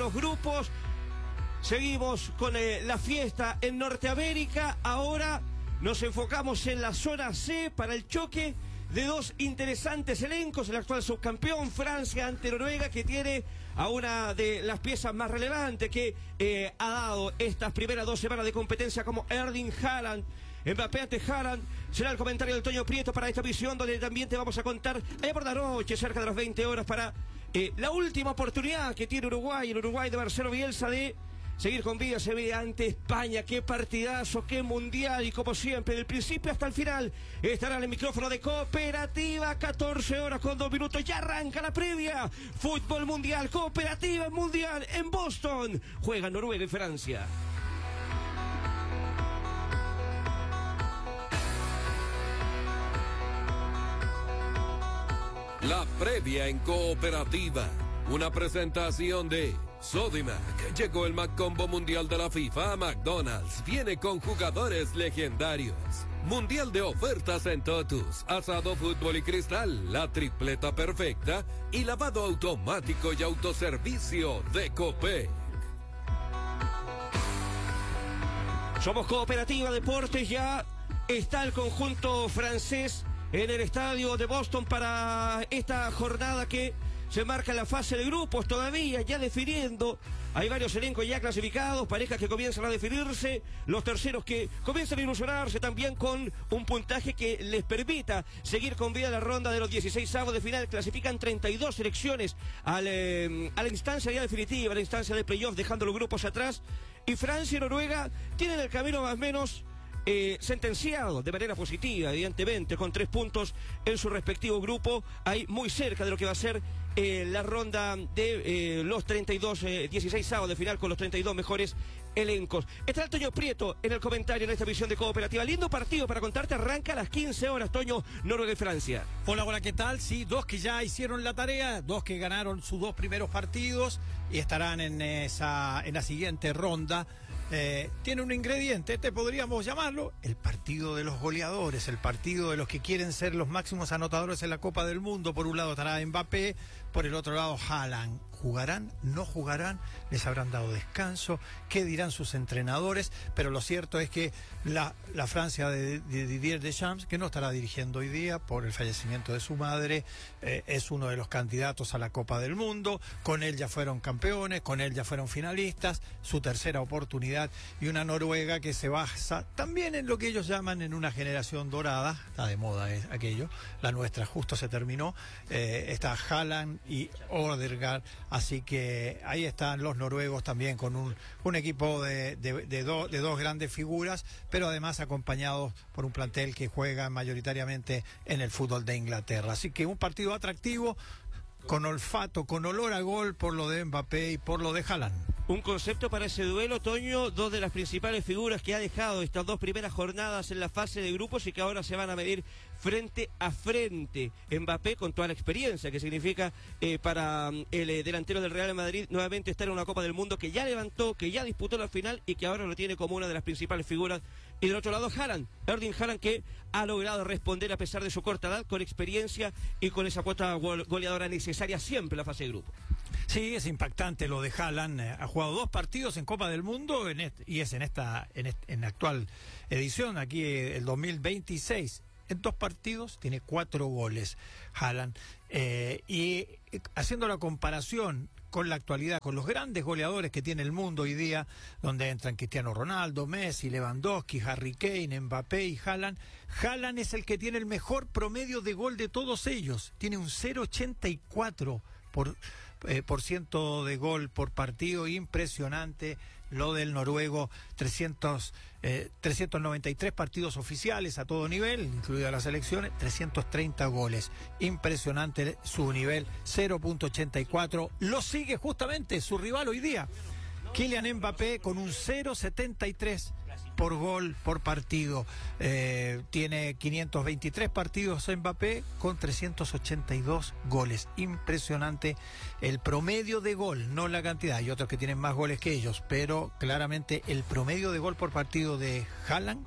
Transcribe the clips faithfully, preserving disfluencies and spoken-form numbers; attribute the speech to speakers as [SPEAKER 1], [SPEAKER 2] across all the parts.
[SPEAKER 1] los grupos. Seguimos con eh, la fiesta en Norteamérica. Ahora nos enfocamos en la zona C para el choque de dos interesantes elencos. El actual subcampeón Francia ante Noruega, que tiene a una de las piezas más relevantes que eh, ha dado estas primeras dos semanas de competencia, como Erling Haaland. Mbappé ante Haaland. Será el comentario del Toño Prieto para esta visión, donde también te vamos a contar allá por la noche, cerca de las veinte horas, para eh, la última oportunidad que tiene Uruguay, el Uruguay de Marcelo Bielsa, de seguir con vida. Se ve ante España. Qué partidazo, qué mundial. Y como siempre, del principio hasta el final, estará en el micrófono de Cooperativa. catorce horas con dos minutos. Ya arranca la previa. Fútbol mundial, Cooperativa mundial en Boston. Juegan Noruega y Francia.
[SPEAKER 2] La previa en Cooperativa. Una presentación de Sodimac. Llegó el Maccombo Mundial de la FIFA a McDonald's. Viene con jugadores legendarios. Mundial de ofertas en Totus. Asado, fútbol y cristal. La tripleta perfecta. Y lavado automático y autoservicio de Copec.
[SPEAKER 1] Somos Cooperativa Deportes. Ya está el conjunto francés en el estadio de Boston para esta jornada que se marca en la fase de grupos todavía, ya definiendo. Hay varios elencos ya clasificados, parejas que comienzan a definirse, los terceros que comienzan a ilusionarse también con un puntaje que les permita seguir con vida la ronda de los dieciséis avos de final. Clasifican treinta y dos selecciones al, eh, a la instancia ya definitiva, a la instancia de playoff, dejando los grupos atrás. Y Francia y Noruega tienen el camino más o menos Eh, sentenciado de manera positiva, evidentemente, con tres puntos en su respectivo grupo, ahí muy cerca de lo que va a ser eh, la ronda de eh, los treinta y dos, eh, dieciséis avos de final, con los treinta y dos mejores elencos. Está el Toño Prieto en el comentario en esta visión de Cooperativa. Lindo partido para contarte, arranca a las quince horas, Toño, Noruega y Francia.
[SPEAKER 3] Hola, hola, ¿qué tal? Sí, dos que ya hicieron la tarea, dos que ganaron sus dos primeros partidos y estarán en esa en la siguiente ronda. Eh, tiene un ingrediente, este podríamos llamarlo el partido de los goleadores, el partido de los que quieren ser los máximos anotadores en la Copa del Mundo. Por un lado estará Mbappé, por el otro lado Haaland. ¿Jugarán? ¿No jugarán? ¿Les habrán dado descanso? ¿Qué dirán sus entrenadores? Pero lo cierto es que la, la Francia de, de Didier Deschamps, que no estará dirigiendo hoy día por el fallecimiento de su madre, eh, es uno de los candidatos a la Copa del Mundo. Con él ya fueron campeones, con él ya fueron finalistas, su tercera oportunidad, y una Noruega que se basa también en lo que ellos llaman en una generación dorada. Está de moda es aquello, la nuestra justo se terminó. Eh, está Haaland y Odegaard. Así que ahí están los noruegos también con un, un equipo de, de, de, do, de dos grandes figuras, pero además acompañados por un plantel que juega mayoritariamente en el fútbol de Inglaterra. Así que un partido atractivo, con olfato, con olor a gol por lo de Mbappé y por lo de Haaland.
[SPEAKER 1] Un concepto para ese duelo, Toño, dos de las principales figuras que ha dejado estas dos primeras jornadas en la fase de grupos y que ahora se van a medir frente a frente. Mbappé con toda la experiencia que significa eh, para el eh, delantero del Real Madrid nuevamente estar en una Copa del Mundo que ya levantó, que ya disputó la final y que ahora lo tiene como una de las principales figuras. Y del otro lado Haaland, Erling Haaland, que ha logrado responder a pesar de su corta edad, con experiencia y con esa cuota gole- goleadora necesaria siempre en la fase de grupo.
[SPEAKER 3] Sí, es impactante lo de Haaland. Ha jugado dos partidos en Copa del Mundo en este, y es en esta en, este, en la actual edición, aquí el dos mil veintiséis. En dos partidos tiene cuatro goles Haaland. Eh, y haciendo la comparación con la actualidad, con los grandes goleadores que tiene el mundo hoy día, donde entran Cristiano Ronaldo, Messi, Lewandowski, Harry Kane, Mbappé y Haaland, Haaland es el que tiene el mejor promedio de gol de todos ellos. Tiene un cero coma ochenta y cuatro por Eh, por ciento de gol por partido. Impresionante lo del noruego. trescientos, eh, trescientos noventa y tres partidos oficiales a todo nivel, incluidas las selecciones, trescientos treinta goles. Impresionante su nivel, cero coma ochenta y cuatro. Lo sigue justamente su rival hoy día, Kylian Mbappé, con un cero coma setenta y tres por gol por partido. Eh, tiene quinientos veintitrés partidos Mbappé con trescientos ochenta y dos goles. Impresionante el promedio de gol, no la cantidad. Hay otros que tienen más goles que ellos, pero claramente el promedio de gol por partido de Haaland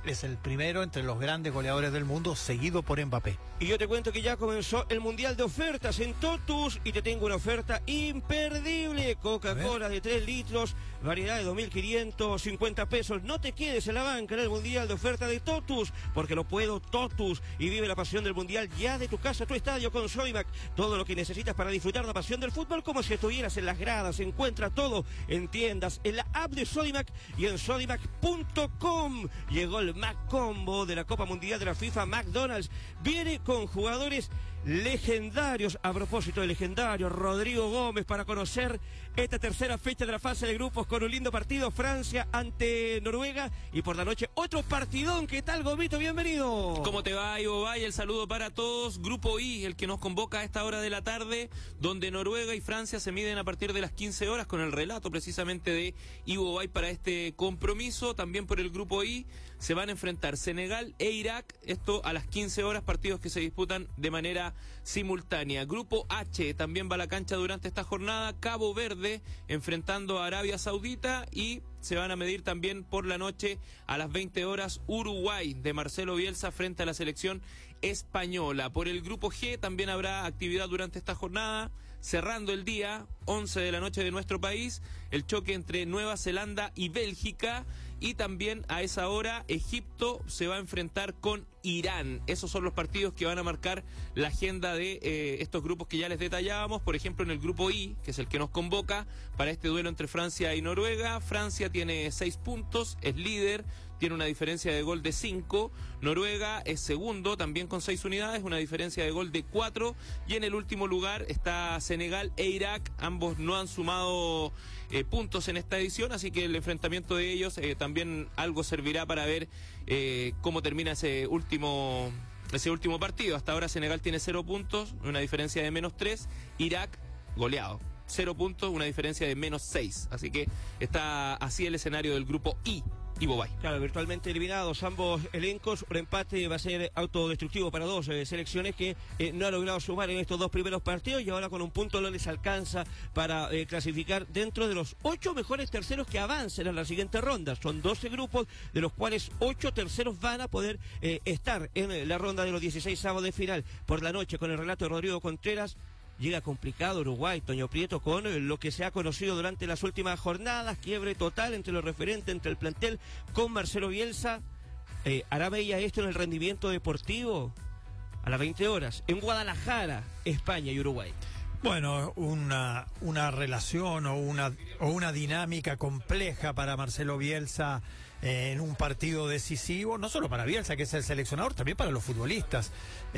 [SPEAKER 3] es el primero entre los grandes goleadores del mundo, seguido por Mbappé.
[SPEAKER 1] Y yo te cuento que ya comenzó el Mundial de Ofertas en Totus y te tengo una oferta imperdible. Coca-Cola de tres litros, variedad de dos mil quinientos cincuenta pesos. No te quedes en la banca en el Mundial de Oferta de Totus, porque lo puedo Totus. Y vive la pasión del Mundial ya de tu casa a tu estadio con Sodimac. Todo lo que necesitas para disfrutar la pasión del fútbol como si estuvieras en las gradas. Encuentra todo en tiendas, en la app de Sodimac y en sodimac punto com. Llegó el Mac Combo de la Copa Mundial de la FIFA. McDonald's viene con jugadores legendarios. A propósito de legendarios, Rodrigo Gómez, para conocer esta tercera fecha de la fase de grupos con un lindo partido, Francia ante Noruega, y por la noche otro partidón. ¿Qué tal, Gomito? Bienvenido.
[SPEAKER 4] ¿Cómo te va, Ivo Bay? El saludo para todos. Grupo I, el que nos convoca a esta hora de la tarde, donde Noruega y Francia se miden a partir de las quince horas, con el relato precisamente de Ivo Bay para este compromiso. También por el Grupo I se van a enfrentar Senegal e Irak, esto a las quince horas, partidos que se disputan de manera simultánea. Grupo H también va a la cancha durante esta jornada, Cabo Verde enfrentando a Arabia Saudita, y se van a medir también por la noche a las veinte horas Uruguay de Marcelo Bielsa frente a la selección española. Por el Grupo G también habrá actividad durante esta jornada, cerrando el día, once de la noche de nuestro país, el choque entre Nueva Zelanda y Bélgica, y también a esa hora Egipto se va a enfrentar con Irán. Esos son los partidos que van a marcar la agenda de eh, estos grupos que ya les detallábamos. Por ejemplo, en el Grupo I, que es el que nos convoca para este duelo entre Francia y Noruega, Francia tiene seis puntos, es líder, tiene una diferencia de gol de cinco. Noruega es segundo, también con seis unidades, una diferencia de gol de cuatro. Y en el último lugar está Senegal e Irak. Ambos no han sumado eh, puntos en esta edición, así que el enfrentamiento de ellos eh, también algo servirá para ver eh, cómo termina ese último, ese último partido. Hasta ahora Senegal tiene cero puntos, una diferencia de menos tres. Irak goleado, cero puntos, una diferencia de menos seis. Así que está así el escenario del Grupo I. Ivo Bay.
[SPEAKER 1] Claro, virtualmente eliminados ambos elencos. Un empate va a ser autodestructivo para dos eh, selecciones que eh, no han logrado sumar en estos dos primeros partidos, y ahora con un punto no les alcanza para eh, clasificar dentro de los ocho mejores terceros que avancen a la siguiente ronda. Son doce grupos, de los cuales ocho terceros van a poder eh, estar en la ronda de los dieciséis avos de final. Por la noche, con el relato de Rodrigo Contreras, llega complicado Uruguay, Toño Prieto, con lo que se ha conocido durante las últimas jornadas, quiebre total entre los referentes, entre el plantel, con Marcelo Bielsa. Eh, ¿Hará bella esto en el rendimiento deportivo? A las veinte horas, en Guadalajara, España y Uruguay.
[SPEAKER 3] Bueno, una, una relación o una, o una dinámica compleja para Marcelo Bielsa eh, en un partido decisivo, no solo para Bielsa, que es el seleccionador, también para los futbolistas.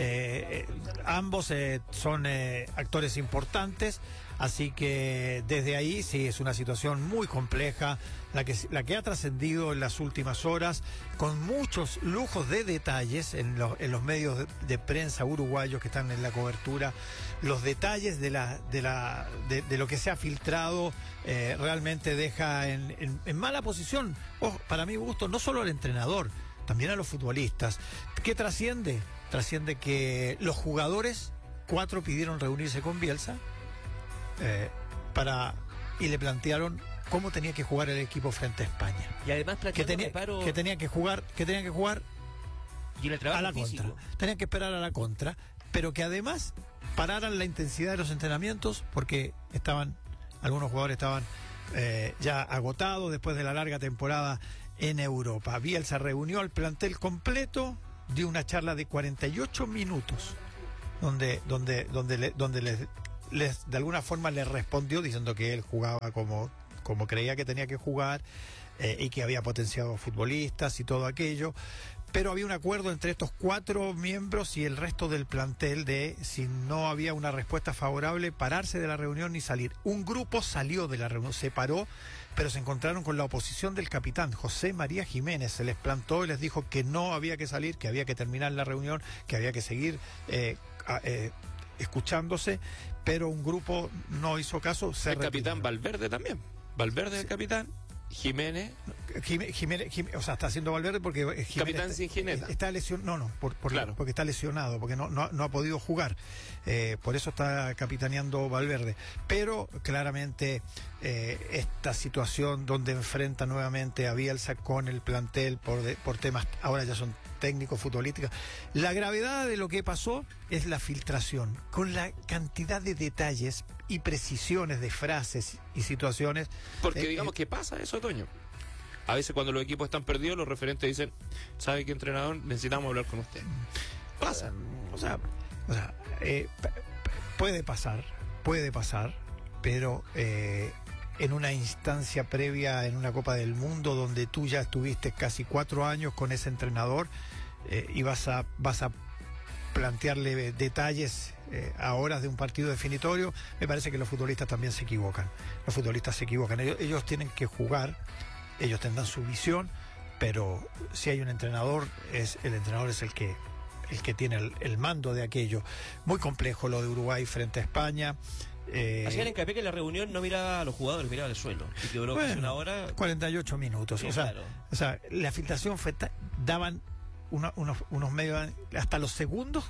[SPEAKER 3] Eh, eh, ambos eh, son eh, actores importantes, así que desde ahí sí es una situación muy compleja, la que, la que ha trascendido en las últimas horas, con muchos lujos de detalles en, lo, en los medios de, de prensa uruguayos que están en la cobertura. Los detalles de la de la de, de lo que se ha filtrado eh, realmente deja en, en, en mala posición, oh, para mi gusto, no solo al entrenador, también a los futbolistas. ¿Qué trasciende? Trasciende que los jugadores, cuatro pidieron reunirse con Bielsa eh, para y le plantearon cómo tenía que jugar el equipo frente a España.
[SPEAKER 1] Y además
[SPEAKER 3] que tenía,
[SPEAKER 1] reparo...
[SPEAKER 3] que tenía que jugar, que tenía que jugar
[SPEAKER 1] y el trabajo
[SPEAKER 3] a la
[SPEAKER 1] físico.
[SPEAKER 3] contra. Tenían que esperar a la contra, pero que además pararan la intensidad de los entrenamientos, porque estaban, algunos jugadores estaban eh, ya agotados después de la larga temporada en Europa. Bielsa reunió al plantel completo, dio una charla de cuarenta y ocho minutos, donde, donde, donde, le, donde les, les de alguna forma les respondió diciendo que él jugaba como, como creía que tenía que jugar eh, y que había potenciado futbolistas y todo aquello. Pero había un acuerdo entre estos cuatro miembros y el resto del plantel de, si no había una respuesta favorable, pararse de la reunión y salir. Un grupo salió de la reunión, se paró, pero se encontraron con la oposición del capitán, José María Jiménez. Se les plantó y les dijo que no había que salir, que había que terminar la reunión, que había que seguir eh, eh, escuchándose, pero un grupo no hizo caso. Se
[SPEAKER 4] el capitán Valverde también. Valverde es el capitán. Jiménez
[SPEAKER 3] Jiménez, Jiménez, Jiménez, o sea, está haciendo Valverde porque eh, Jiménez
[SPEAKER 4] Capitán sin jineta.
[SPEAKER 3] está, está lesionado, no, no, por, por
[SPEAKER 4] Claro.
[SPEAKER 3] porque está lesionado, porque no, no, no ha podido jugar, eh, por eso está capitaneando Valverde, pero claramente eh, esta situación donde enfrenta nuevamente a Bielsa con el plantel por, de, por temas, ahora ya son técnicos futbolísticos, la gravedad de lo que pasó es la filtración, con la cantidad de detalles y precisiones de frases y situaciones.
[SPEAKER 4] Porque
[SPEAKER 3] eh,
[SPEAKER 4] digamos
[SPEAKER 3] eh,
[SPEAKER 4] que pasa eso, Toño. A veces cuando los equipos están perdidos, los referentes dicen, ¿sabe qué, entrenador? Necesitamos hablar con usted. Pasa.
[SPEAKER 3] O sea, o sea eh, p- p- puede pasar, puede pasar, pero eh, en una instancia previa en una Copa del Mundo donde tú ya estuviste casi cuatro años con ese entrenador eh, y vas a, vas a plantearle detalles eh, a horas de un partido definitorio, me parece que los futbolistas también se equivocan. Los futbolistas se equivocan. Ellos, ellos tienen que jugar, ellos tendrán su visión, pero si hay un entrenador, es el entrenador es el que el que tiene el, el mando de aquello. Muy complejo lo de Uruguay frente a España. Eh,
[SPEAKER 1] Hacían hincapié que en la reunión no miraba a los jugadores, miraba al suelo. Y que duró casi
[SPEAKER 3] bueno,
[SPEAKER 1] una hora.
[SPEAKER 3] cuarenta y ocho minutos.
[SPEAKER 1] Sí,
[SPEAKER 3] o, sea,
[SPEAKER 1] claro.
[SPEAKER 3] o sea, la filtración fue ta- daban una- unos, unos medios, hasta los segundos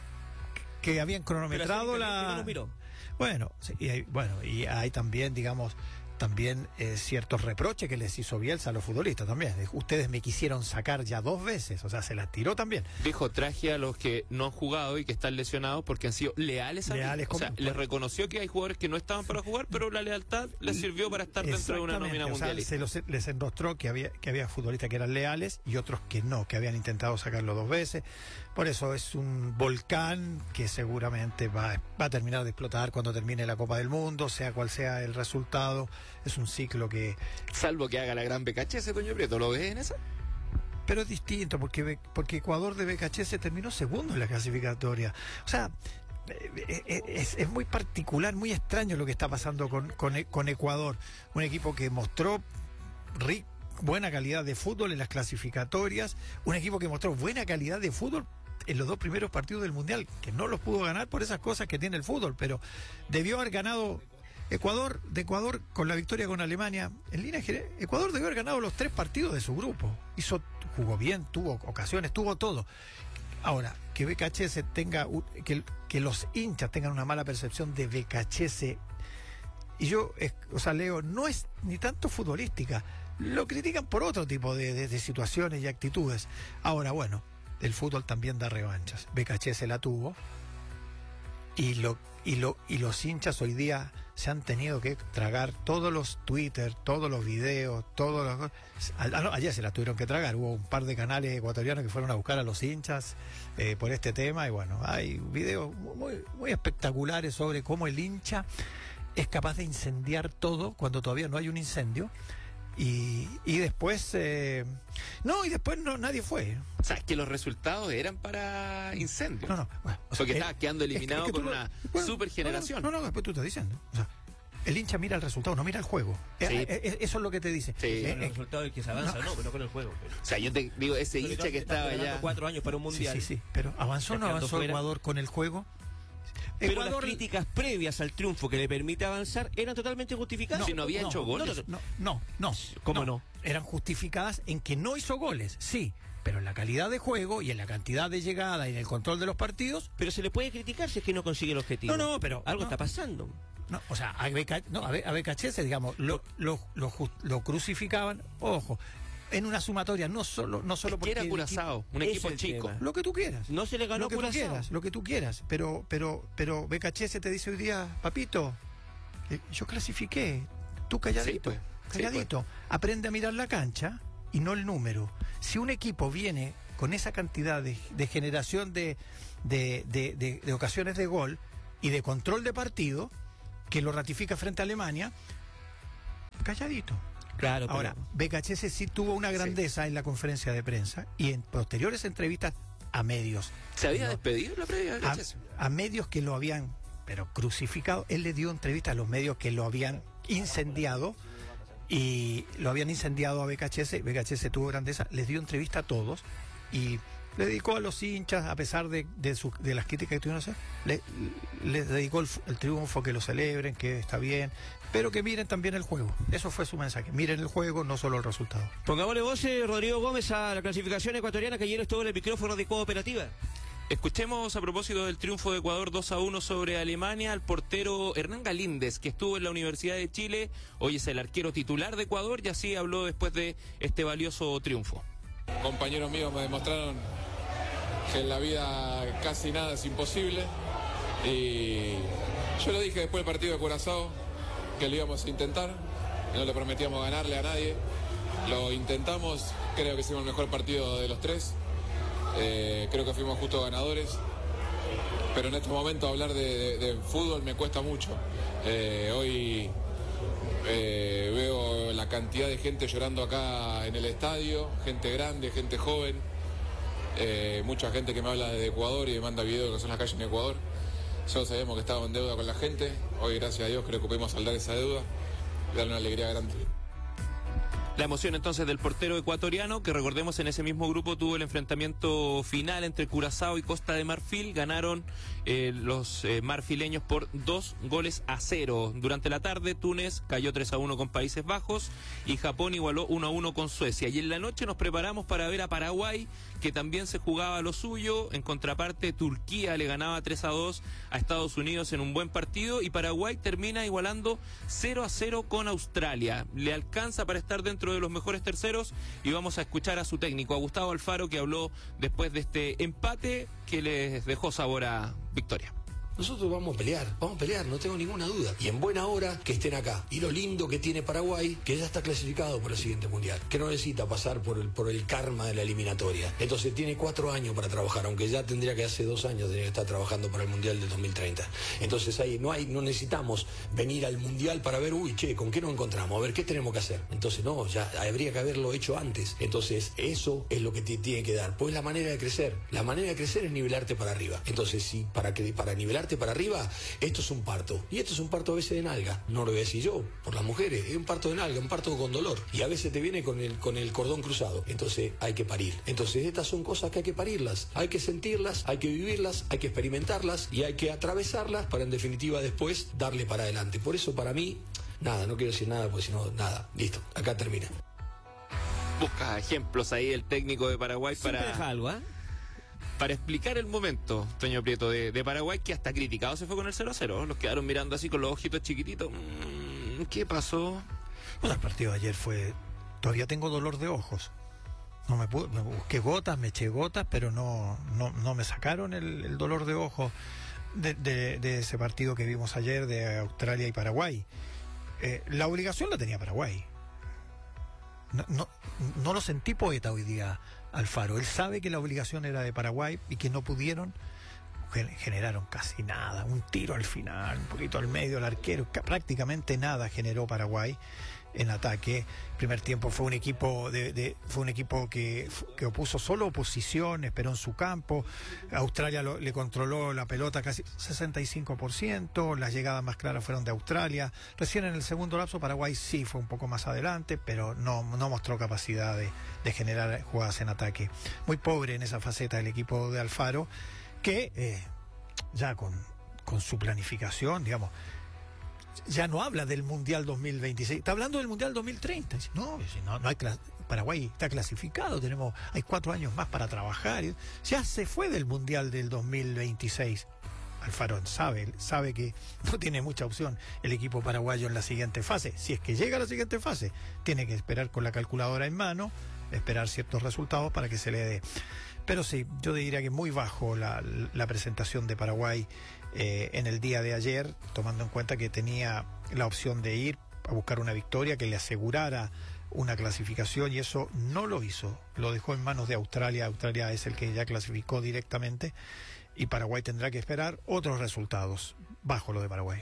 [SPEAKER 3] que habían
[SPEAKER 1] Pero
[SPEAKER 3] cronometrado
[SPEAKER 1] hacían hincapié que
[SPEAKER 3] la...
[SPEAKER 1] no los miró.
[SPEAKER 3] Bueno, sí, y hay, bueno, y hay también, digamos, también eh, ciertos reproches que les hizo Bielsa a los futbolistas también. Ustedes me quisieron sacar ya dos veces, o sea, se las tiró también.
[SPEAKER 4] Dijo, traje a los que no han jugado y que están lesionados porque han sido leales a mí.
[SPEAKER 3] Leales
[SPEAKER 4] O sea,
[SPEAKER 3] como-
[SPEAKER 4] les reconoció que hay jugadores que no estaban para jugar, pero la lealtad les sirvió para estar dentro de una
[SPEAKER 3] Exactamente,
[SPEAKER 4] nómina
[SPEAKER 3] o sea,
[SPEAKER 4] mundialista.
[SPEAKER 3] se los- les enrostró que había, que había futbolistas que eran leales y otros que no, que habían intentado sacarlo dos veces. Por eso es un volcán que seguramente va, va a terminar de explotar cuando termine la Copa del Mundo, sea cual sea el resultado. Es un ciclo que...
[SPEAKER 4] Salvo que haga la gran B K H S, Toño Prieto, ¿lo ves en esa?
[SPEAKER 3] Pero es distinto, porque, Be- porque Ecuador de B K H S terminó segundo en la clasificatoria. O sea, eh, eh, es, es muy particular, muy extraño lo que está pasando con, con, E- con Ecuador. Un equipo que mostró ri- buena calidad de fútbol en las clasificatorias, un equipo que mostró buena calidad de fútbol en los dos primeros partidos del Mundial, que no los pudo ganar por esas cosas que tiene el fútbol, pero debió haber ganado Ecuador, de Ecuador con la victoria con Alemania. En línea general, Ecuador debió haber ganado los tres partidos de su grupo. Hizo, jugó bien, tuvo ocasiones, tuvo todo. Ahora, que B K H S tenga, un- que, que los hinchas tengan una mala percepción de B K H S, y yo, es- o sea, Leo, no es ni tanto futbolística, lo critican por otro tipo de, de- de situaciones y actitudes. Ahora, bueno, el fútbol también da revanchas. B K H S la tuvo, y lo y lo y los hinchas hoy día se han tenido que tragar todos los Twitter, todos los videos, todos los... Ah, no, ayer se la tuvieron que tragar. Hubo un par de canales ecuatorianos que fueron a buscar a los hinchas eh, por este tema, y bueno, hay videos muy, muy espectaculares sobre cómo el hincha es capaz de incendiar todo cuando todavía no hay un incendio. Y, y después eh, no y después no nadie fue.
[SPEAKER 4] O sea, que los resultados eran para incendios.
[SPEAKER 3] No, no, bueno, o sea,
[SPEAKER 4] Porque
[SPEAKER 3] eh,
[SPEAKER 4] estaba quedando
[SPEAKER 3] es que-
[SPEAKER 4] eliminado
[SPEAKER 3] es que tú
[SPEAKER 4] con
[SPEAKER 3] lo-
[SPEAKER 4] una
[SPEAKER 3] bueno,
[SPEAKER 4] super generación.
[SPEAKER 3] No, no, no, después tú estás diciendo. O sea, el hincha mira el resultado, no mira el juego.
[SPEAKER 4] Sí.
[SPEAKER 3] Eh, eh, eh, eso es lo que te dice.
[SPEAKER 4] Sí.
[SPEAKER 3] Eh,
[SPEAKER 1] El
[SPEAKER 3] eh,
[SPEAKER 1] resultado del que se avanza, no, pero no con el juego. Pero.
[SPEAKER 4] O sea, yo te digo, ese
[SPEAKER 1] Sobre todo
[SPEAKER 4] hincha que
[SPEAKER 1] está
[SPEAKER 4] estaba
[SPEAKER 1] esperando
[SPEAKER 4] allá.
[SPEAKER 1] cuatro años para un
[SPEAKER 3] sí,
[SPEAKER 1] mundial.
[SPEAKER 3] sí, sí, pero ¿avanzó o no
[SPEAKER 1] Está quedando
[SPEAKER 3] avanzó
[SPEAKER 1] fuera.
[SPEAKER 3] Ecuador con el juego?
[SPEAKER 1] Pero
[SPEAKER 3] Ecuador-
[SPEAKER 1] las críticas previas al triunfo que le permite avanzar eran totalmente justificadas.
[SPEAKER 4] Si no había hecho goles.
[SPEAKER 3] No, no, no.
[SPEAKER 1] ¿Cómo no?
[SPEAKER 3] Eran justificadas en que no hizo goles, sí, pero en la calidad de juego y en la cantidad de llegada y en el control de los partidos.
[SPEAKER 1] Pero se le puede criticar si es que no consigue el objetivo.
[SPEAKER 3] No, no, pero-
[SPEAKER 1] Algo
[SPEAKER 3] no.
[SPEAKER 1] está pasando.
[SPEAKER 3] No, o sea, a B K, no, a B- a B K H S, digamos, lo, lo, lo, ju- lo crucificaban, ojo, en una sumatoria, no solo, no solo
[SPEAKER 4] Que
[SPEAKER 3] porque
[SPEAKER 4] era
[SPEAKER 3] el
[SPEAKER 4] Curazao, un
[SPEAKER 1] ese
[SPEAKER 4] equipo
[SPEAKER 1] es el
[SPEAKER 4] chico.
[SPEAKER 1] tema.
[SPEAKER 3] lo que tú quieras.
[SPEAKER 1] No se le ganó
[SPEAKER 3] lo que tú
[SPEAKER 1] Curazao.
[SPEAKER 3] quieras, lo que tú quieras, pero pero pero B K H S te dice hoy día, papito, eh, yo clasifiqué, tú calladito,
[SPEAKER 4] Sí, pues. Sí,
[SPEAKER 3] calladito, aprende a mirar la cancha y no el número. Si un equipo viene con esa cantidad de, de generación de, de, de, de- de ocasiones de gol y de control de partido, que lo ratifica frente a Alemania, calladito.
[SPEAKER 1] Claro, pero-
[SPEAKER 3] Ahora, B K H S sí tuvo una grandeza en la conferencia de prensa y en posteriores entrevistas a medios.
[SPEAKER 4] ¿Se había
[SPEAKER 3] No.
[SPEAKER 4] despedido la previa de
[SPEAKER 3] A,
[SPEAKER 4] B K H S?
[SPEAKER 3] a medios que lo habían, pero crucificado. Él le dio entrevistas a los medios que lo habían incendiado y lo habían incendiado a B K H S. B K H S tuvo grandeza, les dio entrevista a todos y le dedicó a los hinchas, a pesar de, de, su, de las críticas que tuvieron, le, les dedicó el, el triunfo, que lo celebren, que está bien, pero que miren también el juego. Eso fue su mensaje, miren el juego, no solo el resultado.
[SPEAKER 1] Pongámosle voces, Rodrigo Gómez, a la clasificación ecuatoriana, que ayer estuvo en el micrófono de Cooperativa.
[SPEAKER 4] Escuchemos a propósito del triunfo de Ecuador dos a uno sobre Alemania al portero Hernán Galíndez, que estuvo en la Universidad de Chile, hoy es el arquero titular de Ecuador y así habló después de este valioso triunfo.
[SPEAKER 5] Compañeros míos me demostraron que en la vida casi nada es imposible y yo lo dije después del partido de Curazao que lo íbamos a intentar, no le prometíamos ganarle a nadie, lo intentamos, creo que hicimos el mejor partido de los tres, eh, creo que fuimos justos ganadores, pero en este momento hablar de, de, de fútbol me cuesta mucho. Eh, hoy eh, veo la cantidad de gente llorando acá en el estadio, gente grande, gente joven. Eh, mucha gente que me habla de Ecuador y me manda videos de que son las calles en Ecuador. Todos sabemos que estaba en deuda con la gente. Hoy, gracias a Dios, creo que pudimos saldar esa deuda y darle una alegría grande.
[SPEAKER 4] La emoción entonces del portero ecuatoriano, que recordemos en ese mismo grupo tuvo el enfrentamiento final entre Curazao y Costa de Marfil. Ganaron eh, los eh, marfileños por dos goles a cero. Durante la tarde Túnez cayó tres a uno con Países Bajos y Japón igualó uno a uno con Suecia. Y en la noche nos preparamos para ver a Paraguay, que también se jugaba lo suyo. En contraparte, Turquía le ganaba tres a dos a Estados Unidos en un buen partido y Paraguay termina igualando cero a cero con Australia. Le alcanza para estar dentro de los mejores terceros y vamos a escuchar a su técnico, a Gustavo Alfaro, que habló después de este empate que les dejó sabor a victoria.
[SPEAKER 6] Nosotros vamos a pelear, vamos a pelear, no tengo ninguna duda. Y en buena hora que estén acá. Y lo lindo que tiene Paraguay, que ya está clasificado para el siguiente mundial, que no necesita pasar por el, por el karma de la eliminatoria. Entonces tiene cuatro años para trabajar, aunque ya tendría que hace dos años tendría que estar trabajando para el mundial del dos mil treinta. Entonces ahí no hay, no necesitamos venir al mundial para ver, uy, che, ¿con qué nos encontramos? A ver, ¿qué tenemos que hacer? Entonces no, ya habría que haberlo hecho antes. Entonces eso es lo que te tiene que dar. Pues la manera de crecer. La manera de crecer es nivelarte para arriba. Entonces sí, para, que, para nivelarte para arriba, esto es un parto. Y esto es un parto a veces de nalga. No lo voy a decir yo, por las mujeres. Es un parto de nalga, un parto con dolor. Y a veces te viene con el, con el cordón cruzado. Entonces hay que parir. Entonces estas son cosas que hay que parirlas. Hay que sentirlas, hay que vivirlas, hay que experimentarlas y hay que atravesarlas para en definitiva después darle para adelante. Por eso para mí, nada, no quiero decir nada, porque si no, nada. Listo, acá termina.
[SPEAKER 4] Busca ejemplos ahí el técnico de Paraguay
[SPEAKER 1] Siempre
[SPEAKER 4] para...
[SPEAKER 1] deja algo, ¿eh?
[SPEAKER 4] Para explicar el momento, Toño Prieto, de, de Paraguay, que hasta criticado se fue con el cero a cero. Los quedaron mirando así con los ojitos chiquititos. Mm, ¿Qué pasó?
[SPEAKER 3] Bueno, el partido de ayer fue... Todavía tengo dolor de ojos. No me pude, me busqué gotas, me eché gotas, pero no, no, no me sacaron el, el dolor de ojos de, de, de ese partido que vimos ayer de Australia y Paraguay. Eh, la obligación la tenía Paraguay. No, no, no lo sentí poeta hoy día, Alfaro. Él sabe que la obligación era de Paraguay y que no pudieron, generaron casi nada, un tiro al final, un poquito al medio, el arquero, prácticamente nada generó Paraguay en ataque. El primer tiempo fue un equipo de, de fue un equipo que, que opuso solo oposición, esperó en su campo. Australia lo, le controló la pelota casi sesenta y cinco por ciento, las llegadas más claras fueron de Australia. Recién en el segundo lapso Paraguay sí fue un poco más adelante, pero no, no mostró capacidad de, de generar jugadas en ataque. Muy pobre en esa faceta el equipo de Alfaro, que eh, ya con, con su planificación, digamos, ya no habla del Mundial dos mil veintiséis, está hablando del Mundial dos mil treinta. No, no, no hay Paraguay está clasificado, tenemos, hay cuatro años más para trabajar. Ya se fue del Mundial del dos mil veintiséis. Alfaro sabe, sabe que no tiene mucha opción el equipo paraguayo en la siguiente fase. Si es que llega a la siguiente fase, tiene que esperar con la calculadora en mano, esperar ciertos resultados para que se le dé. Pero sí, yo diría que muy bajo la, la presentación de Paraguay eh, en el día de ayer, tomando en cuenta que tenía la opción de ir a buscar una victoria que le asegurara una clasificación, y eso no lo hizo, lo dejó en manos de Australia. Australia es el que ya clasificó directamente y Paraguay tendrá que esperar otros resultados bajo lo de Paraguay.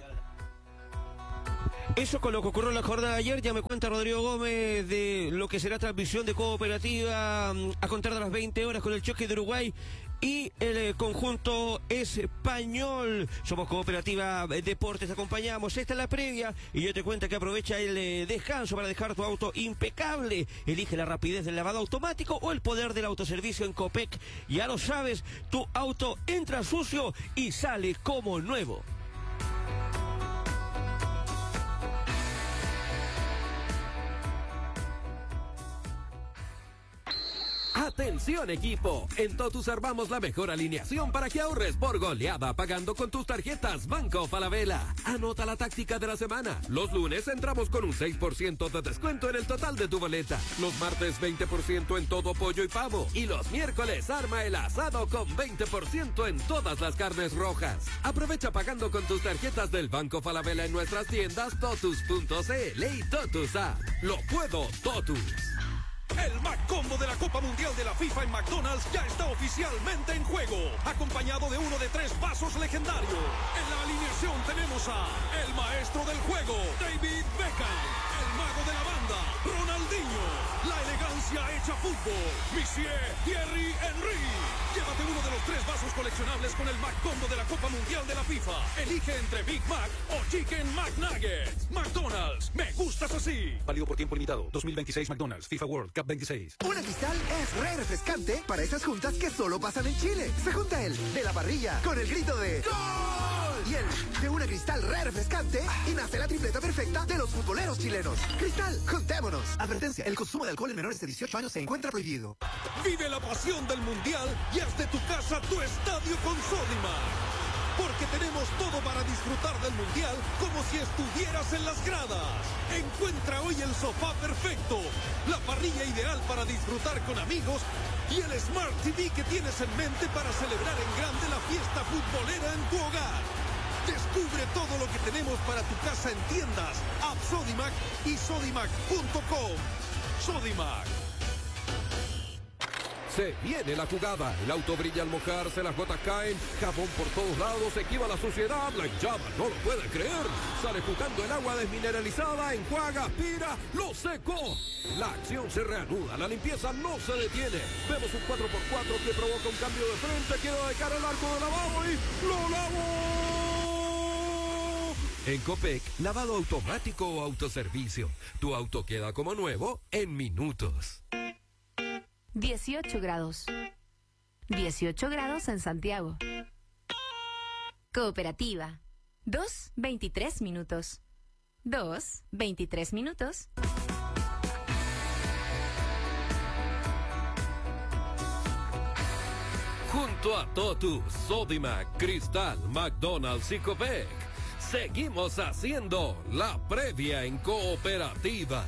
[SPEAKER 1] Eso con lo que ocurrió en la jornada de ayer. Ya me cuenta Rodrigo Gómez de lo que será transmisión de Cooperativa a contar de las veinte horas con el choque de Uruguay y el eh, conjunto español. Somos Cooperativa Deportes, acompañamos. Esta es la previa y yo te cuento que aprovecha el eh, descanso para dejar tu auto impecable. Elige la rapidez del lavado automático o el poder del autoservicio en Copec. Ya lo sabes, tu auto entra sucio y sale como nuevo.
[SPEAKER 2] Atención equipo, en Totus armamos la mejor alineación para que ahorres por goleada pagando con tus tarjetas Banco Falabella. Anota la táctica de la semana. Los lunes entramos con un seis por ciento de descuento en el total de tu boleta. Los martes veinte por ciento en todo pollo y pavo. Y los miércoles arma el asado con veinte por ciento en todas las carnes rojas. Aprovecha pagando con tus tarjetas del Banco Falabella en nuestras tiendas totus punto c l y Totus App. Lo puedo Totus.
[SPEAKER 7] El McCombo de la Copa Mundial de la FIFA en McDonald's ya está oficialmente en juego, acompañado de uno de tres vasos legendarios. En la alineación tenemos a el maestro del juego, David Beckham, el mago de la banda, Ronaldinho, la elegancia hecha fútbol, Monsieur Thierry Henry. Llévate uno de los tres vasos coleccionables con el McCombo de la Copa Mundial de la FIFA. Elige entre Big Mac o Chicken McNuggets. McDonald's, me gustas así.
[SPEAKER 8] Válido por tiempo limitado. dos mil veintiséis McDonald's, FIFA World Cup veintiséis.
[SPEAKER 9] Una Cristal es re refrescante para esas juntas que solo pasan en Chile. Se junta el de la parrilla con el grito de ¡Gol! Y el de una Cristal re refrescante y nace la tripleta perfecta de los futboleros chilenos. Cristal, juntémonos. Advertencia, el consumo de alcohol en menores de dieciocho años se encuentra prohibido.
[SPEAKER 7] Vive la pasión del Mundial y haz de tu casa tu estadio con Sodimac. Porque tenemos todo para disfrutar del Mundial como si estuvieras en las gradas. Encuentra hoy el sofá perfecto, la parrilla ideal para disfrutar con amigos y el Smart T V que tienes en mente para celebrar en grande la fiesta futbolera en tu hogar. Descubre todo lo que tenemos para tu casa en tiendas, App Sodimac y sodimac punto com. Sodimac.
[SPEAKER 2] Se viene la jugada, el auto brilla al mojarse, las gotas caen, jabón por todos lados, se esquiva la suciedad, la hinchada no lo puede creer, sale jugando el agua desmineralizada, enjuaga, aspira, lo secó. La acción se reanuda, la limpieza no se detiene. Vemos un cuatro por cuatro que provoca un cambio de frente, queda de cara el arco de lavado y ¡lo lavó! En Copec, lavado automático o autoservicio. Tu auto queda como nuevo en minutos.
[SPEAKER 10] dieciocho grados. dieciocho grados en Santiago. Cooperativa. dos, veintitrés minutos. dos, veintitrés minutos.
[SPEAKER 2] Junto a Totus, Sodimac, Cristal, McDonald's y Copec, seguimos haciendo la previa en Cooperativa.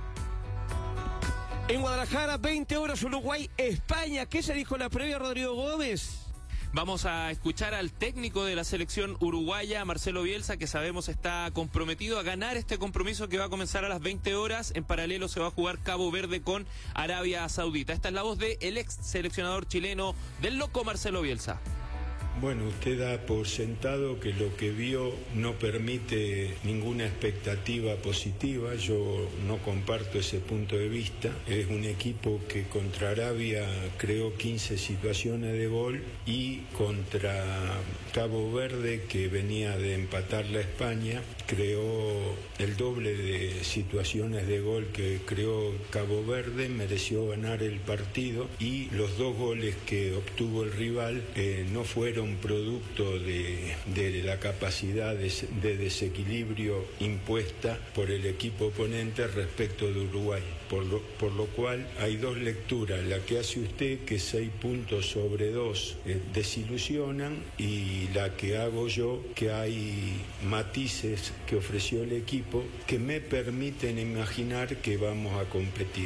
[SPEAKER 1] En Guadalajara, veinte horas, Uruguay, España. ¿Qué se dijo en la previa, Rodrigo Gómez?
[SPEAKER 4] Vamos a escuchar al técnico de la selección uruguaya, Marcelo Bielsa, que sabemos está comprometido a ganar este compromiso que va a comenzar a las veinte horas. En paralelo se va a jugar Cabo Verde con Arabia Saudita. Esta es la voz del ex seleccionador chileno del loco Marcelo Bielsa.
[SPEAKER 11] Bueno, usted da por sentado que lo que vio no permite ninguna expectativa positiva. Yo no comparto ese punto de vista. Es un equipo que contra Arabia creó quince situaciones de gol y contra Cabo Verde, que venía de empatar la España, creó el doble de situaciones de gol que creó Cabo Verde, mereció ganar el partido y los dos goles que obtuvo el rival eh, no fueron producto de, de la capacidad de, de desequilibrio impuesta por el equipo oponente respecto de Uruguay, por lo, por lo cual hay dos lecturas, la que hace usted, que seis puntos sobre dos eh, desilusionan, y la que hago yo, que hay matices que ofreció el equipo que me permiten imaginar que vamos a competir.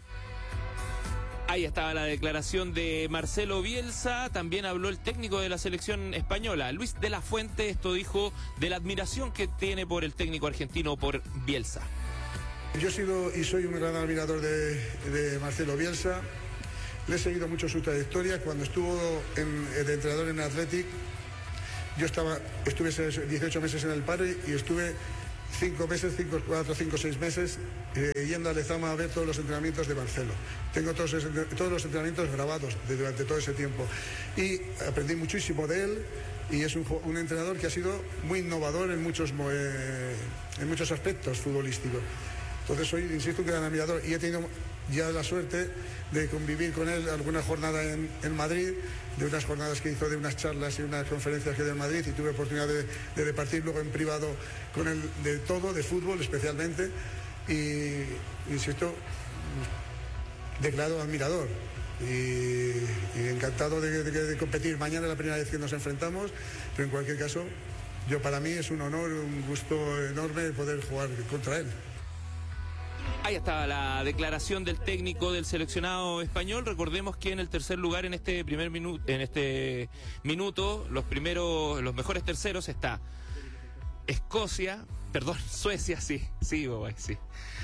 [SPEAKER 4] Ahí estaba la declaración de Marcelo Bielsa. También habló el técnico de la selección española, Luis de la Fuente. Esto dijo de la admiración que tiene por el técnico argentino, por Bielsa.
[SPEAKER 12] Yo he sido y soy un gran admirador de, de Marcelo Bielsa. Le he seguido mucho su trayectoria. Cuando estuvo en, de entrenador en Athletic, yo estaba, estuve dieciocho meses en el Padre y estuve cinco meses, cinco, cuatro, cinco, seis meses, eh, yendo a Lezama a ver todos los entrenamientos de Marcelo. Tengo todos, ese, todos los entrenamientos grabados de, durante todo ese tiempo. Y aprendí muchísimo de él, y es un, un entrenador que ha sido muy innovador en muchos, eh, en muchos aspectos futbolísticos. Entonces soy, insisto, un gran admirador, y he tenido ya la suerte de convivir con él alguna jornada en, en Madrid, de unas jornadas que hizo, de unas charlas y unas conferencias que dio en Madrid, y tuve oportunidad de, de departir luego en privado con él de todo, de fútbol especialmente, y insisto, declaro admirador y, y encantado de, de, de competir. Mañana es la primera vez que nos enfrentamos, pero en cualquier caso, yo para mí es un honor, un gusto enorme poder jugar contra él.
[SPEAKER 4] Ahí estaba la declaración del técnico del seleccionado español. Recordemos que en el tercer lugar en este primer minuto, en este minuto, los primeros, los mejores terceros está Escocia, perdón, Suecia, sí, sí, boy, sí.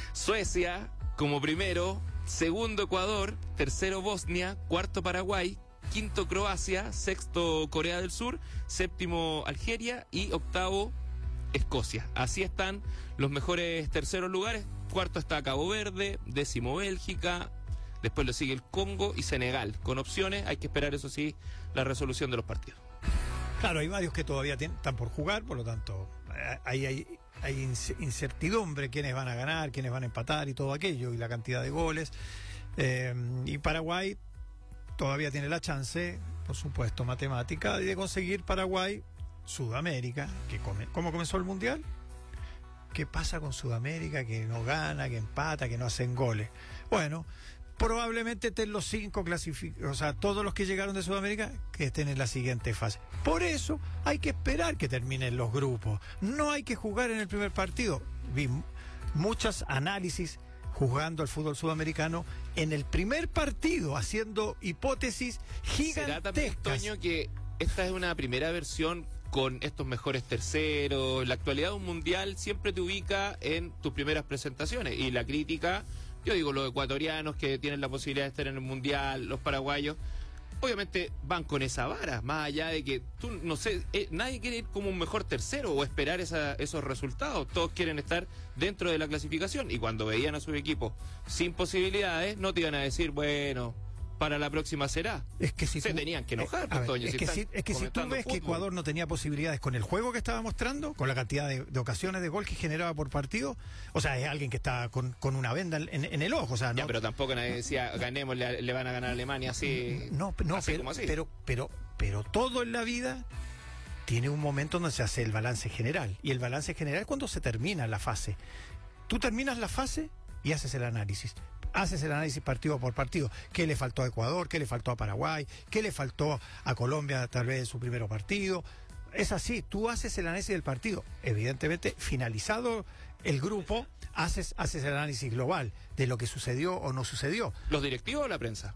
[SPEAKER 4] Suecia como primero, segundo Ecuador, tercero Bosnia, cuarto Paraguay, quinto Croacia, sexto Corea del Sur, séptimo Algeria y octavo Escocia. Así están los mejores terceros lugares. Cuarto está Cabo Verde, décimo Bélgica, después lo sigue el Congo y Senegal, con opciones. Hay que esperar, eso sí, la resolución de los partidos.
[SPEAKER 3] Claro, hay varios que todavía tienen, están por jugar, por lo tanto, hay, hay, hay incertidumbre, quiénes van a ganar, quiénes van a empatar y todo aquello, y la cantidad de goles. Eh, y Paraguay todavía tiene la chance, por supuesto, matemática, de conseguir Paraguay, Sudamérica, que come, ¿cómo comenzó el Mundial? ¿Qué pasa con Sudamérica? Que no gana, que empata, que no hacen goles. Bueno, probablemente estén los cinco clasificados, o sea, todos los que llegaron de Sudamérica, que estén en la siguiente fase. Por eso hay que esperar que terminen los grupos. No hay que jugar en el primer partido. Vi muchos análisis jugando al fútbol sudamericano en el primer partido, haciendo hipótesis gigantescas.
[SPEAKER 4] ¿Será también, Toño, que esta es una primera versión con estos mejores terceros? La actualidad de un mundial siempre te ubica en tus primeras presentaciones, y la crítica, yo digo, los ecuatorianos que tienen la posibilidad de estar en el mundial, los paraguayos, obviamente van con esa vara, más allá de que tú, no sé, eh, nadie quiere ir como un mejor tercero o esperar esa, esos resultados. Todos quieren estar dentro de la clasificación, y cuando veían a sus equipos sin posibilidades, no te iban a decir, bueno, para la próxima será.
[SPEAKER 3] Es que si
[SPEAKER 4] se
[SPEAKER 3] tú,
[SPEAKER 4] tenían que enojar,
[SPEAKER 3] eh,
[SPEAKER 4] pues,
[SPEAKER 3] ver,
[SPEAKER 4] Toño,
[SPEAKER 3] es,
[SPEAKER 4] si
[SPEAKER 3] que si, es que si tú ves fútbol, que Ecuador no tenía posibilidades con el juego que estaba mostrando, con la cantidad de, de ocasiones de gol que generaba por partido, o sea, es alguien que está con, con una venda en, en el ojo, o sea, ¿no?
[SPEAKER 4] Ya, pero tampoco nadie decía, ganemos, le, le van a ganar a Alemania así.
[SPEAKER 3] No, no,
[SPEAKER 4] así
[SPEAKER 3] pero,
[SPEAKER 4] como así.
[SPEAKER 3] pero, pero, pero todo en la vida tiene un momento donde se hace el balance general, y el balance general es cuando se termina la fase. Tú terminas la fase y haces el análisis. Haces el análisis partido por partido. ¿Qué le faltó a Ecuador? ¿Qué le faltó a Paraguay? ¿Qué le faltó a Colombia tal vez en su primer partido? Es así, tú haces el análisis del partido. Evidentemente, finalizado el grupo, haces, haces el análisis global de lo que sucedió o no sucedió.
[SPEAKER 4] ¿Los directivos o la prensa?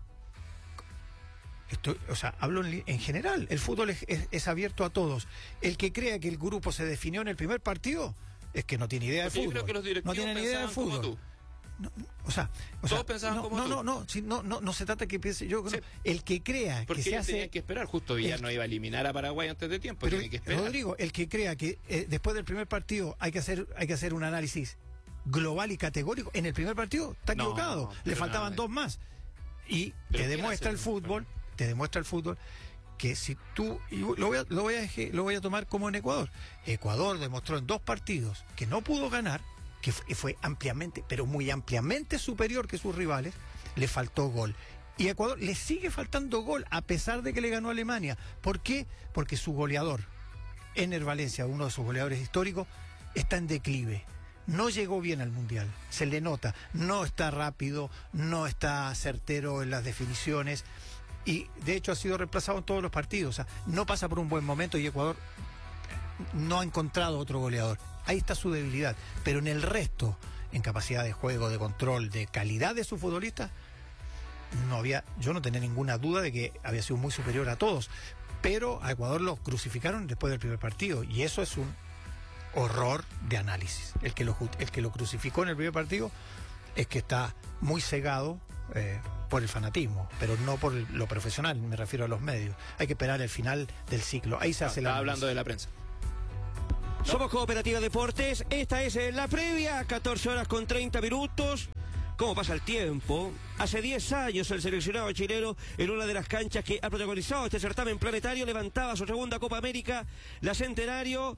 [SPEAKER 3] Esto, o sea, hablo en, en general. El fútbol es, es, es abierto a todos. El que crea que el grupo se definió en el primer partido es que no tiene idea
[SPEAKER 4] Porque
[SPEAKER 3] de
[SPEAKER 4] yo
[SPEAKER 3] fútbol.
[SPEAKER 4] creo que los directivos
[SPEAKER 3] no tiene ni idea de
[SPEAKER 4] pensaban como
[SPEAKER 3] fútbol.
[SPEAKER 4] tú.
[SPEAKER 3] No, o sea, o
[SPEAKER 4] todos
[SPEAKER 3] sea,
[SPEAKER 4] pensaban
[SPEAKER 3] no,
[SPEAKER 4] como
[SPEAKER 3] no,
[SPEAKER 4] tú.
[SPEAKER 3] no, no, si, no, no, no se trata que piense yo.
[SPEAKER 4] Sí.
[SPEAKER 3] No, el que crea
[SPEAKER 4] Porque
[SPEAKER 3] que se
[SPEAKER 4] ellos
[SPEAKER 3] hace.
[SPEAKER 4] tenían que esperar, justo Villar no iba a eliminar a Paraguay antes de tiempo,
[SPEAKER 3] Pero,
[SPEAKER 4] tiene que esperar.
[SPEAKER 3] Rodrigo, el que crea que eh, después del primer partido hay que hacer, hay que hacer un análisis global y categórico, en el primer partido está
[SPEAKER 4] No,
[SPEAKER 3] equivocado. Le
[SPEAKER 4] pero
[SPEAKER 3] faltaban
[SPEAKER 4] nada.
[SPEAKER 3] dos más. Y
[SPEAKER 4] Pero
[SPEAKER 3] te
[SPEAKER 4] ¿quién
[SPEAKER 3] demuestra
[SPEAKER 4] hace
[SPEAKER 3] el
[SPEAKER 4] eso?
[SPEAKER 3] fútbol, te demuestra el fútbol que si tú, y lo voy a, lo voy a, eje- lo voy a tomar como en Ecuador. Ecuador demostró en dos partidos que no pudo ganar, que fue, fue ampliamente, pero muy ampliamente superior que sus rivales, le faltó gol. Y a Ecuador le sigue faltando gol a pesar de que le ganó a Alemania. ¿Por qué? Porque su goleador, Ener Valencia, uno de sus goleadores históricos, está en declive. No llegó bien al Mundial, se le nota, no está rápido, no está certero en las definiciones, y de hecho ha sido reemplazado en todos los partidos. O sea, no pasa por un buen momento, y Ecuador no ha encontrado otro goleador. Ahí está su debilidad, pero en el resto, en capacidad de juego, de control, de calidad de sus futbolistas, no había, yo no tenía ninguna duda de que había sido muy superior a todos, pero a Ecuador lo crucificaron después del primer partido, y eso es un horror de análisis. El que lo, ju- el que lo crucificó en el primer partido es que está muy cegado eh, por el fanatismo, pero no por el- lo profesional, me refiero a los medios. Hay que esperar el final del ciclo, ahí se
[SPEAKER 4] Ah,
[SPEAKER 3] hace
[SPEAKER 4] estaba
[SPEAKER 3] la
[SPEAKER 4] hablando de la prensa.
[SPEAKER 1] Somos Cooperativa Deportes, esta es la previa, catorce horas con treinta minutos. ¿Cómo pasa el tiempo? Hace diez años el seleccionado chileno, en una de las canchas que ha protagonizado este certamen planetario, levantaba su segunda Copa América, la Centenario,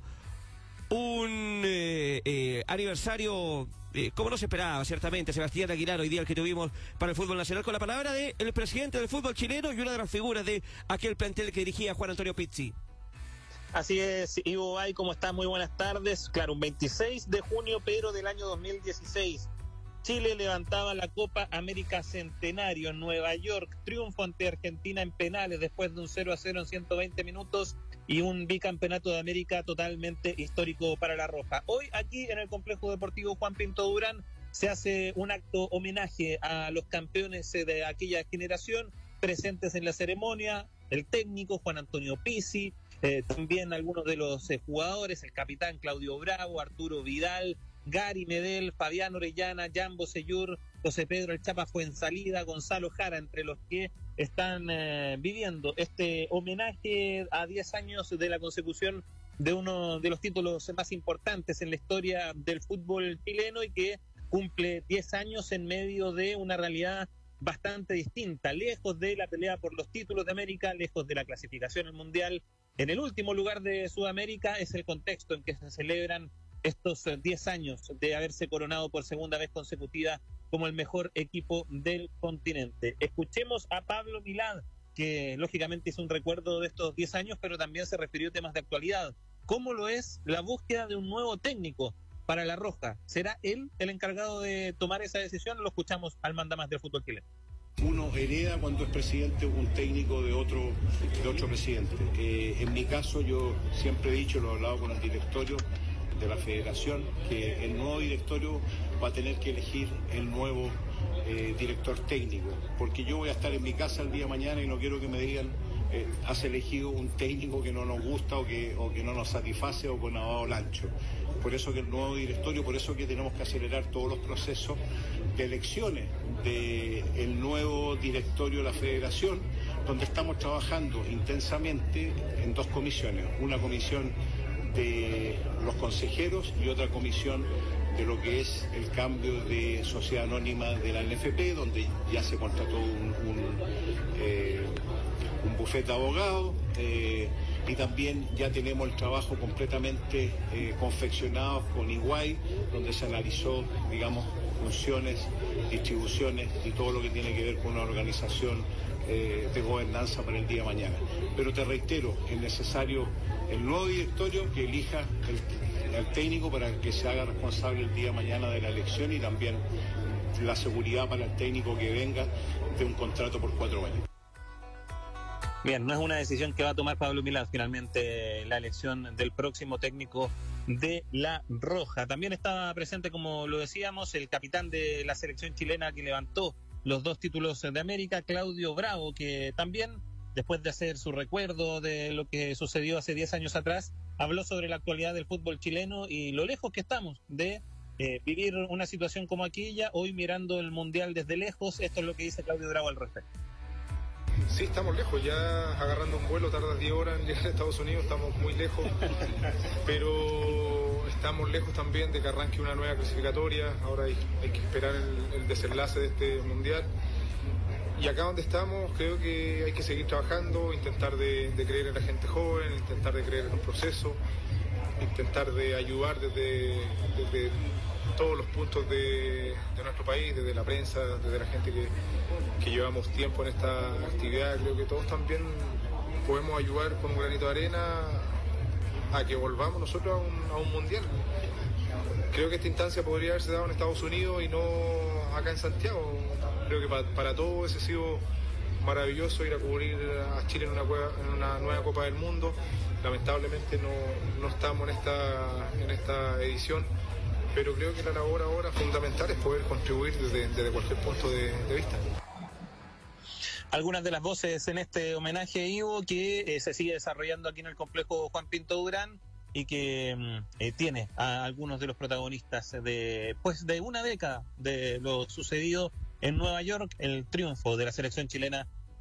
[SPEAKER 1] un eh, eh, aniversario eh, como no se esperaba, ciertamente. Sebastián Aguilar, hoy día el que tuvimos para el fútbol nacional, con la palabra del presidente del fútbol chileno y una de las figuras de aquel plantel que dirigía Juan Antonio Pizzi.
[SPEAKER 13] Así es, Ivo Bay, ¿cómo está? Muy buenas tardes. Claro, un veintiséis de junio, pero del año dos mil dieciséis. Chile levantaba la Copa América Centenario en Nueva York. Triunfo ante Argentina en penales después de un cero a cero en ciento veinte minutos y un bicampeonato de América totalmente histórico para la Roja. Hoy aquí en el Complejo Deportivo Juan Pinto Durán se hace un acto homenaje a los campeones de aquella generación presentes en la ceremonia, el técnico Juan Antonio Pizzi, Eh, también algunos de los eh, jugadores, el capitán Claudio Bravo, Arturo Vidal, Gary Medel, Fabián Orellana, Jambo Seyur, José Pedro El Chapa Fuensalida, Gonzalo Jara, entre los que están eh, viviendo este homenaje a diez años de la consecución de uno de los títulos más importantes en la historia del fútbol chileno y que cumple diez años en medio de una realidad bastante distinta, lejos de la pelea por los títulos de América, lejos de la clasificación al Mundial. En el último lugar de Sudamérica es el contexto en que se celebran estos diez años de haberse coronado por segunda vez consecutiva como el mejor equipo del continente. Escuchemos a Pablo Milad, que lógicamente hizo un recuerdo de estos diez años, pero también se refirió a temas de actualidad. ¿Cómo lo es la búsqueda de un nuevo técnico para La Roja? ¿Será él el encargado de tomar esa decisión? Lo escuchamos al mandamás del fútbol chileno.
[SPEAKER 14] Uno hereda cuando es presidente un técnico de otro de otro presidente. Eh, en mi caso yo siempre he dicho, lo he hablado con el directorio de la federación, que el nuevo directorio va a tener que elegir el nuevo eh, director técnico, porque yo voy a estar en mi casa el día de mañana y no quiero que me digan eh, has elegido un técnico que no nos gusta o que, o que no nos satisface o con lavado lancho. Por eso que el nuevo directorio, por eso que tenemos que acelerar todos los procesos de elecciones del nuevo directorio de la federación, donde estamos trabajando intensamente en dos comisiones, una comisión de los consejeros y otra comisión de lo que es el cambio de sociedad anónima de la N F P, donde ya se contrató un, un, eh, un bufete de abogados, eh, y también ya tenemos el trabajo completamente eh, confeccionado con I W A I, donde se analizó, digamos, funciones, distribuciones y todo lo que tiene que ver con una organización eh, de gobernanza para el día de mañana. Pero te reitero, es necesario el nuevo directorio que elija el, el técnico para que se haga responsable el día de mañana de la elección y también la seguridad para el técnico que venga de un contrato por cuatro años.
[SPEAKER 13] Bien, no es una decisión que va a tomar Pablo Milad, finalmente, la elección del próximo técnico de La Roja. También estaba presente, como lo decíamos, el capitán de la selección chilena que levantó los dos títulos de América, Claudio Bravo, que también, después de hacer su recuerdo de lo que sucedió hace diez años atrás, habló sobre la actualidad del fútbol chileno y lo lejos que estamos de eh, vivir una situación como aquella, hoy mirando el Mundial desde lejos. Esto es lo que dice Claudio Bravo al respecto.
[SPEAKER 15] Sí, estamos lejos, ya agarrando un vuelo tardas diez horas en llegar a Estados Unidos, estamos muy lejos, pero estamos lejos también de que arranque una nueva clasificatoria. Ahora hay, hay que esperar el, el desenlace de este mundial. Y acá donde estamos creo que hay que seguir trabajando, intentar de, de creer en la gente joven, intentar de creer en un proceso, intentar de ayudar desde, desde todos los puntos de, de nuestro país, desde la prensa, desde la gente que, que llevamos tiempo en esta actividad. Creo que todos también podemos ayudar con un granito de arena a que volvamos nosotros a un, a un mundial. Creo que esta instancia podría haberse dado en Estados Unidos y no acá en Santiago. Creo que para, para todos hubiese sido maravilloso ir a cubrir a Chile en una, en una nueva Copa del Mundo. Lamentablemente no, no estamos en esta, en esta edición, pero creo que la labor ahora fundamental es poder contribuir desde, desde cualquier punto de, de vista.
[SPEAKER 13] Algunas de las voces en este homenaje, Ivo, que eh, se sigue desarrollando aquí en el complejo Juan Pinto Durán y que eh, tiene a algunos de los protagonistas de, pues, de una década de lo sucedido en Nueva York, el triunfo de la selección chilena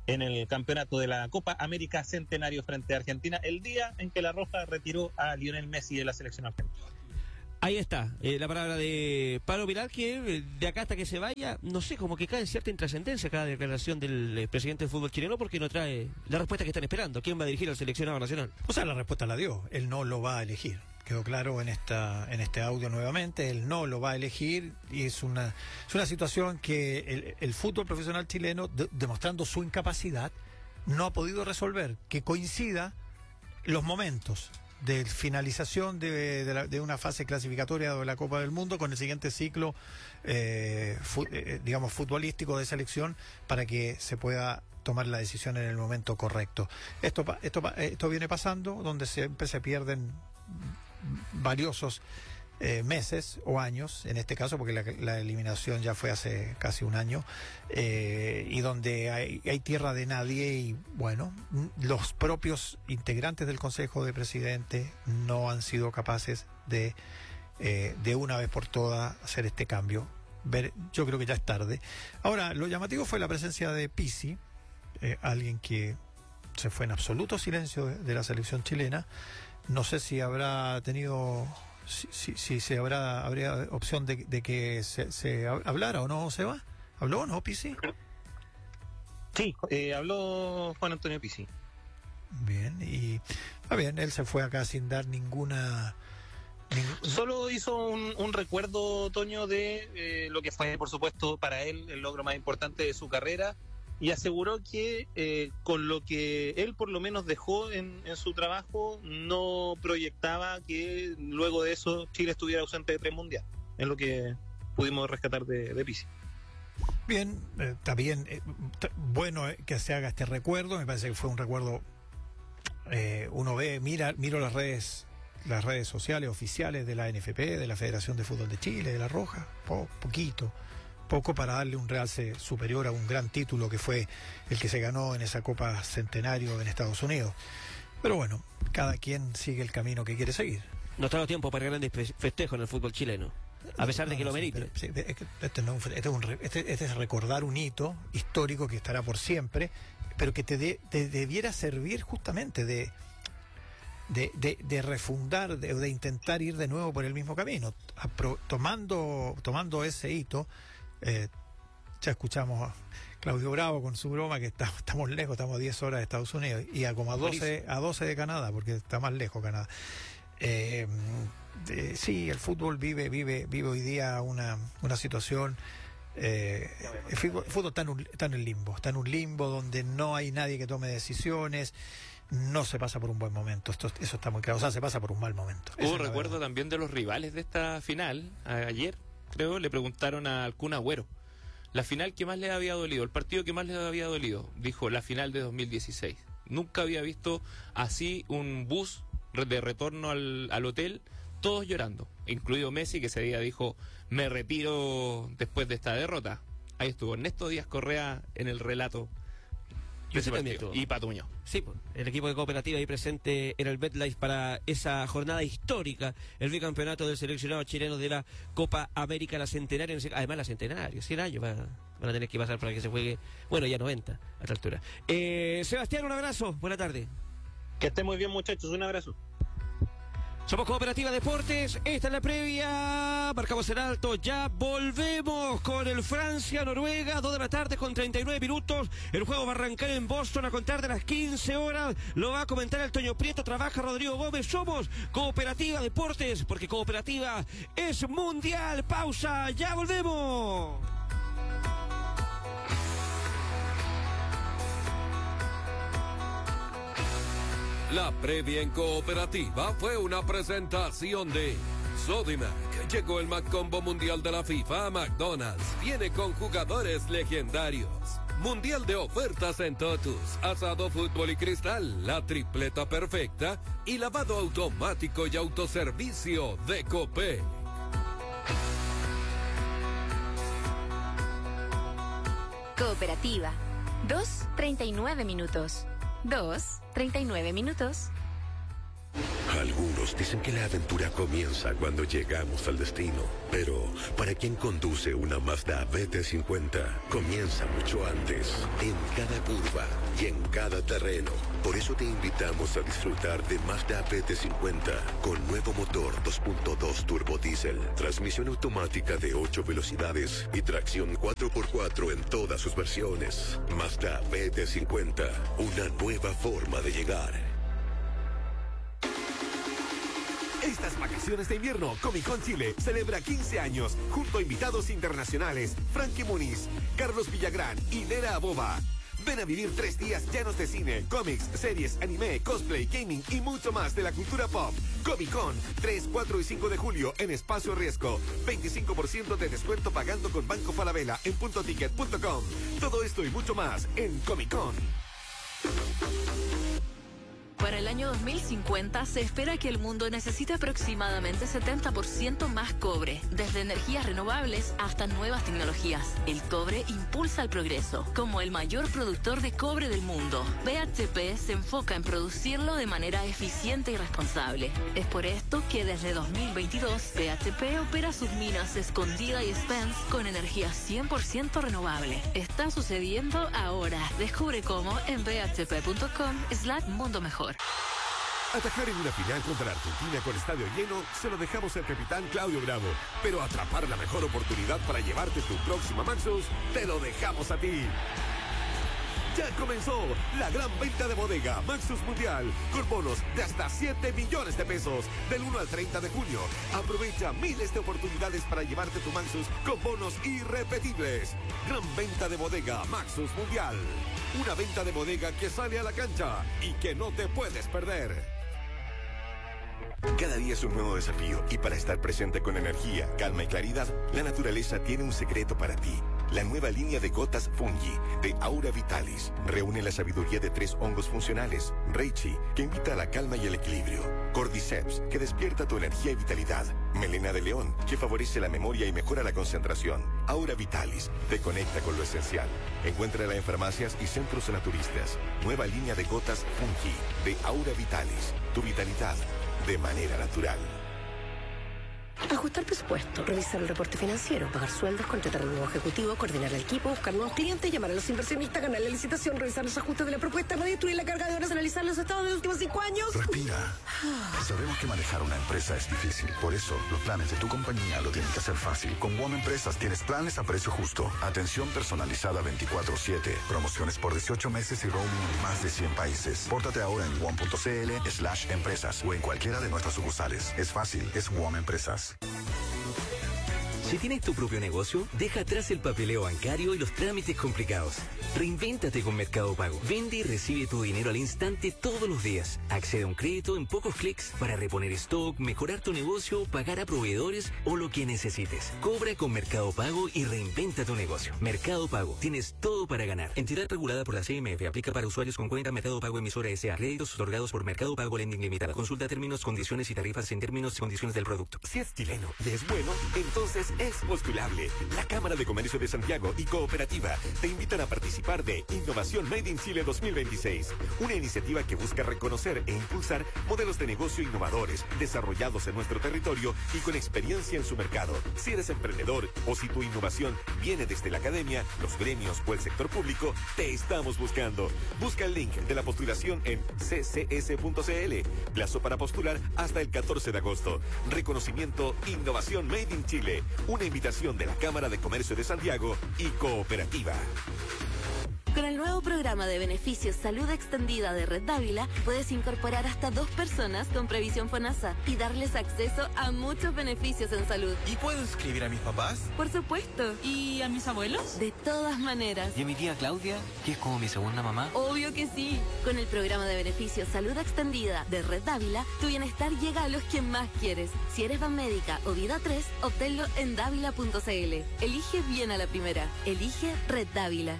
[SPEAKER 13] en el campeonato de la Copa América Centenario frente a Argentina, el día en que la Roja retiró a Lionel Messi de la selección argentina.
[SPEAKER 1] Ahí está, eh, la palabra de Pablo Vilar, que eh, de acá hasta que se vaya, no sé, como que cae en cierta intrascendencia cada declaración del eh, presidente del fútbol chileno, porque no trae la respuesta que están esperando. ¿Quién va a dirigir al seleccionado nacional?
[SPEAKER 3] O sea, la respuesta la dio, él no lo va a elegir. Quedó claro en esta en este audio nuevamente, él no lo va a elegir y es una es una situación que el, el fútbol profesional chileno, de, demostrando su incapacidad, no ha podido resolver, que coincida los momentos de finalización de, de, la, de una fase clasificatoria de la Copa del Mundo con el siguiente ciclo, eh, fu, eh, digamos, futbolístico de selección, para que se pueda tomar la decisión en el momento correcto. Esto esto esto viene pasando, donde siempre se pierden valiosos eh, meses o años, en este caso, porque la, la eliminación ya fue hace casi un año, eh, y donde hay, hay tierra de nadie, y bueno, los propios integrantes del Consejo de Presidentes no han sido capaces de, eh, de una vez por todas hacer este cambio. Ver, yo creo que ya es tarde. Ahora, lo llamativo fue la presencia de Pizzi, eh, alguien que se fue en absoluto silencio de, de la selección chilena. No sé si habrá tenido, si, si, si se habrá habría opción de, de que se, se hablara o no se va. ¿Habló o no, Pizzi?
[SPEAKER 13] Sí, eh, habló Juan Antonio Pizzi.
[SPEAKER 3] Bien, y ah, bien, él se fue acá sin dar ninguna... Ningún...
[SPEAKER 13] Solo hizo un, un recuerdo, Toño, de eh, lo que fue, por supuesto, para él el logro más importante de su carrera, y aseguró que eh, con lo que él por lo menos dejó en, en su trabajo, no proyectaba que luego de eso Chile estuviera ausente de tres mundiales. Es lo que pudimos rescatar de, de Pizzi.
[SPEAKER 3] Bien, eh, está bien, eh, t- bueno eh, que se haga este recuerdo. Me parece que fue un recuerdo, eh, uno ve, mira, miro las redes las redes sociales oficiales de la N F P, de la Federación de Fútbol de Chile, de La Roja, po- poquito poco para darle un realce superior a un gran título que fue el que se ganó en esa Copa Centenario en Estados Unidos. Pero bueno, cada quien sigue el camino que quiere seguir.
[SPEAKER 1] No está dado tiempo para grandes festejos en el fútbol chileno, a pesar de que lo merite.
[SPEAKER 3] Sí, es que este, no, este, es un, este, este es recordar un hito histórico que estará por siempre, pero que te, de, te debiera servir justamente de, de, de, de refundar, de, de intentar ir de nuevo por el mismo camino. Apro, tomando, tomando ese hito, eh, ya escuchamos a Claudio Bravo con su broma que está, estamos lejos, estamos a diez horas de Estados Unidos y a como a doce, a doce de Canadá, porque está más lejos Canadá. Eh, eh, sí, el fútbol vive vive vive hoy día una, una situación, eh, el fútbol, el fútbol está, en un, está en el limbo, está en un limbo donde no hay nadie que tome decisiones, no se pasa por un buen momento, esto, eso está muy claro, o sea, se pasa por un mal momento.
[SPEAKER 4] Hubo recuerdo también de los rivales de esta final, ayer creo, le preguntaron al Kun Agüero la final que más le había dolido, el partido que más le había dolido, dijo la final de dos mil dieciséis. Nunca había visto así un bus de retorno al, al hotel, todos llorando, incluido Messi, que ese día dijo, me retiro después de esta derrota. Ahí estuvo Ernesto Díaz Correa en el relato de ese partido. Y Patuño.
[SPEAKER 1] Sí, el equipo de Cooperativa ahí presente en el MetLife para esa jornada histórica, el bicampeonato del seleccionado chileno de la Copa América, la Centenaria, además la Centenaria, cien años van, van a tener que pasar para que se juegue, bueno, ya noventa a esta altura. Eh, Sebastián, un abrazo, buena tarde.
[SPEAKER 13] Que esté muy bien, muchachos, un abrazo.
[SPEAKER 1] Somos Cooperativa Deportes, esta es la previa, marcamos el alto, ya volvemos con el Francia-Noruega, dos de la tarde con treinta y nueve minutos, el juego va a arrancar en Boston a contar de las quince horas, lo va a comentar el Toño Prieto, trabaja Rodrigo Gómez, somos Cooperativa Deportes, porque Cooperativa es mundial, pausa, ya volvemos.
[SPEAKER 2] La previa en Cooperativa fue una presentación de Sodimac. Llegó el Mac Combo Mundial de la FIFA a McDonald's. Viene con jugadores legendarios. Mundial de ofertas en Totus, asado, fútbol y cristal, la tripleta perfecta y lavado automático y autoservicio de Copé.
[SPEAKER 10] Cooperativa. dos, treinta y nueve minutos. dos, treinta y nueve minutos.
[SPEAKER 16] Algunos dicen que la aventura comienza cuando llegamos al destino, pero para quien conduce una Mazda B T cincuenta, comienza mucho antes, en cada curva y en cada terreno. Por eso te invitamos a disfrutar de Mazda B T cincuenta con nuevo motor dos punto dos turbo diésel, transmisión automática de ocho velocidades y tracción cuatro por cuatro en todas sus versiones. Mazda B T cincuenta, una nueva forma de llegar.
[SPEAKER 17] Estas vacaciones de invierno, Comic Con Chile celebra quince años junto a invitados internacionales Frankie Muniz, Carlos Villagrán y Nera Aboba. Ven a vivir tres días llenos de cine, cómics, series, anime, cosplay, gaming y mucho más de la cultura pop. Comic Con, tres, cuatro y cinco de julio en Espacio Riesgo. veinticinco por ciento de descuento pagando con Banco Falabella en punto ticket punto com. Todo esto y mucho más en Comic Con.
[SPEAKER 18] Para el año dos mil cincuenta se espera que el mundo necesite aproximadamente setenta por ciento más cobre, desde energías renovables hasta nuevas tecnologías. El cobre impulsa el progreso. Como el mayor productor de cobre del mundo, B H P se enfoca en producirlo de manera eficiente y responsable. Es por esto que desde dos mil veintidós B H P opera sus minas Escondida y Spence con energía cien por ciento renovable. Está sucediendo ahora. Descubre cómo en b h p punto com slash mundo mejor.
[SPEAKER 17] Atajar en una final contra la Argentina con estadio lleno se lo dejamos al capitán Claudio Bravo. Pero atrapar la mejor oportunidad para llevarte tu próxima Maxus, te lo dejamos a ti. Ya comenzó la gran venta de bodega Maxus Mundial con bonos de hasta siete millones de pesos del uno al treinta de junio. Aprovecha miles de oportunidades para llevarte tu Maxus con bonos irrepetibles. Gran venta de bodega Maxus Mundial. Una venta de bodega que sale a la cancha y que no te puedes perder.
[SPEAKER 19] Cada día es un nuevo desafío y para estar presente con energía, calma y claridad, la naturaleza tiene un secreto para ti. La nueva línea de gotas Fungi de Aura Vitalis reúne la sabiduría de tres hongos funcionales. Reishi, que invita a la calma y el equilibrio. Cordyceps, que despierta tu energía y vitalidad. Melena de león, que favorece la memoria y mejora la concentración. Aura Vitalis, te conecta con lo esencial. Encuéntrala en farmacias y centros naturistas. Nueva línea de gotas Fungi de Aura Vitalis. Tu vitalidad de manera natural.
[SPEAKER 20] Ajustar presupuesto, revisar el reporte financiero, pagar sueldos, contratar a un nuevo ejecutivo, coordinar el equipo, buscar nuevos clientes, llamar a los inversionistas, ganar la licitación, revisar los ajustes de la propuesta, no destruir la carga de horas, analizar los estados de los últimos cinco años.
[SPEAKER 21] Respira. Sabemos que manejar una empresa es difícil. Por eso, los planes de tu compañía lo tienen que hacer fácil. Con WOM Empresas tienes planes a precio justo. Atención personalizada veinticuatro siete. Promociones por dieciocho meses y roaming en más de cien países. Pórtate ahora en wom punto c l slash empresas o en cualquiera de nuestras sucursales. Es fácil, es WOM Empresas.
[SPEAKER 22] Si tienes tu propio negocio, deja atrás el papeleo bancario y los trámites complicados. Reinvéntate con Mercado Pago. Vende y recibe tu dinero al instante todos los días. Accede a un crédito en pocos clics para reponer stock, mejorar tu negocio, pagar a proveedores o lo que necesites. Cobra con Mercado Pago y reinventa tu negocio. Mercado Pago. Tienes todo para ganar. Entidad regulada por la C M F. Aplica para usuarios con cuenta Mercado Pago emisora S A. Créditos otorgados por Mercado Pago Lending Limitada. Consulta términos, condiciones y tarifas en términos y condiciones del producto.
[SPEAKER 17] Si es chileno y es bueno, entonces es postulable. La Cámara de Comercio de Santiago y Cooperativa te invitan a participar de Innovación Made in Chile dos mil veintiséis, una iniciativa que busca reconocer e impulsar modelos de negocio innovadores, desarrollados en nuestro territorio y con experiencia en su mercado. Si eres emprendedor o si tu innovación viene desde la academia, los gremios o el sector público, te estamos buscando. Busca el link de la postulación en c c s punto c l. Plazo para postular hasta el catorce de agosto. Reconocimiento Innovación Made in Chile, una invitación de la Cámara de Comercio de Santiago y Cooperativa.
[SPEAKER 18] Con el nuevo programa de beneficios Salud Extendida de Red Dávila, puedes incorporar hasta dos personas con previsión FONASA y darles acceso a muchos beneficios en salud.
[SPEAKER 23] ¿Y puedo inscribir a mis papás?
[SPEAKER 18] Por supuesto.
[SPEAKER 23] ¿Y a mis abuelos?
[SPEAKER 18] De todas maneras.
[SPEAKER 23] ¿Y a mi tía Claudia, que es como mi segunda mamá?
[SPEAKER 18] Obvio que sí. Con el programa de beneficios Salud Extendida de Red Dávila, tu bienestar llega a los que más quieres. Si eres Banmédica o Vida tres, obténlo en dávila punto c l. Elige bien a la primera. Elige Red Dávila.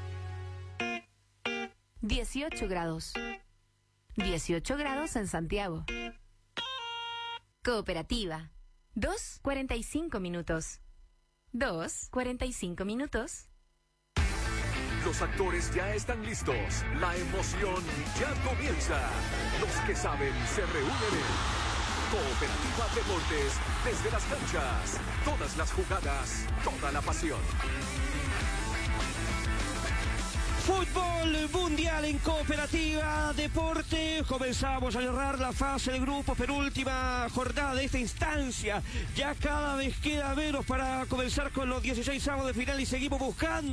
[SPEAKER 10] dieciocho grados. dieciocho grados en Santiago. Cooperativa. dos, cuarenta y cinco minutos. dos, cuarenta y cinco minutos.
[SPEAKER 24] Los actores ya están listos. La emoción ya comienza. Los que saben se reúnen en Cooperativa Deportes, desde las canchas, todas las jugadas, toda la pasión.
[SPEAKER 1] Fútbol mundial en Cooperativa Deporte. Comenzamos a cerrar la fase de grupos, penúltima jornada de esta instancia. Ya cada vez queda menos para comenzar con los dieciséis avos de final y seguimos buscando